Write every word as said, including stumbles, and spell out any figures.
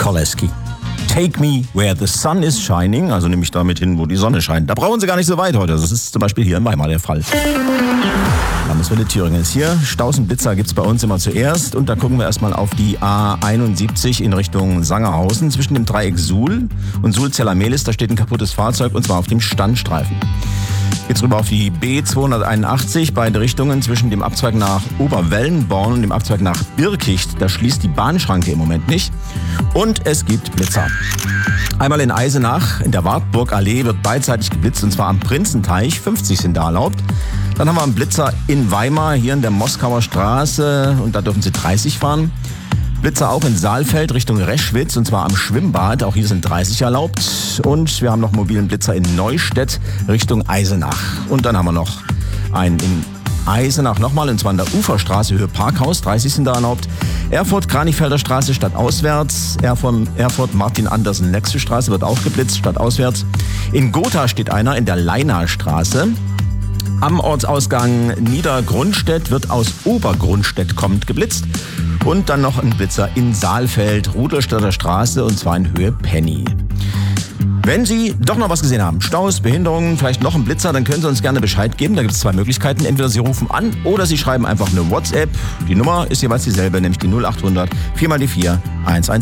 Koleski. Take me where the sun is shining, also nämlich damit hin, wo die Sonne scheint. Da brauchen Sie gar nicht so weit heute. Das ist zum Beispiel hier in Weimar der Fall. Landeswelle Thüringen ist hier. Staus und Blitzer gibt's bei uns immer zuerst. Und da gucken wir erstmal auf die A einundsiebzig in Richtung Sangerhausen. Zwischen dem Dreieck Suhl und Suhl-Zellermehlis, da steht ein kaputtes Fahrzeug und zwar auf dem Standstreifen. Geht's rüber auf die B zweihunderteinundachtzig, beide Richtungen zwischen dem Abzweig nach Oberwellenborn und dem Abzweig nach Birkicht. Da schließt die Bahnschranke im Moment nicht. Und es gibt Blitzer. Einmal in Eisenach, in der Wartburgallee wird beidseitig geblitzt und zwar am Prinzenteich. fünfzig sind da erlaubt. Dann haben wir einen Blitzer in Weimar, hier in der Moskauer Straße und da dürfen Sie dreißig fahren. Blitzer auch in Saalfeld Richtung Reschwitz und zwar am Schwimmbad, auch hier sind dreißig erlaubt. Und wir haben noch mobilen Blitzer in Neustedt Richtung Eisenach. Und dann haben wir noch einen in Eisenach nochmal, und zwar in der Uferstraße Höhe Parkhaus, dreißig sind da erlaubt. Erfurt Kranichfelder Straße stadtauswärts, Erfurt, Erfurt Martin Andersen Lexe Straße wird auch geblitzt, stadtauswärts. In Gotha steht einer in der Leinaer Straße. Am Ortsausgang Niedergrundstedt wird aus Obergrundstedt kommend geblitzt. Und dann noch ein Blitzer in Saalfeld, Rudolstädter Straße, und zwar in Höhe Penny. Wenn Sie doch noch was gesehen haben, Staus, Behinderungen, vielleicht noch ein Blitzer, dann können Sie uns gerne Bescheid geben. Da gibt es zwei Möglichkeiten. Entweder Sie rufen an oder Sie schreiben einfach eine WhatsApp. Die Nummer ist jeweils dieselbe, nämlich die null acht hundert vier mal die vier eins eins.